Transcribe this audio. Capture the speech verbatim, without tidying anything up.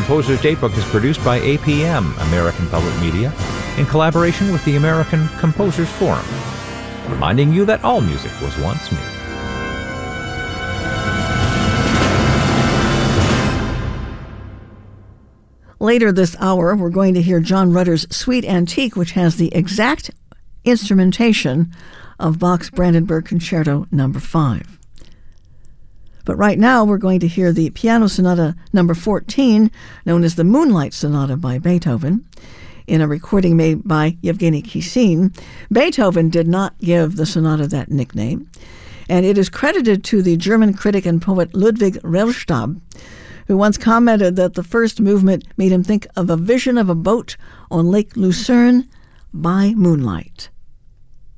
Composer's Datebook is produced by A P M, American Public Media, in collaboration with the American Composers Forum, reminding you that all music was once music. Later this hour, we're going to hear John Rutter's Suite Antique, which has the exact instrumentation of Bach's Brandenburg Concerto number five. But right now, we're going to hear the Piano Sonata number fourteen, known as the Moonlight Sonata by Beethoven, in a recording made by Yevgeny Kissin. Beethoven did not give the sonata that nickname, and it is credited to the German critic and poet Ludwig Rellstab, who once commented that the first movement made him think of a vision of a boat on Lake Lucerne by moonlight.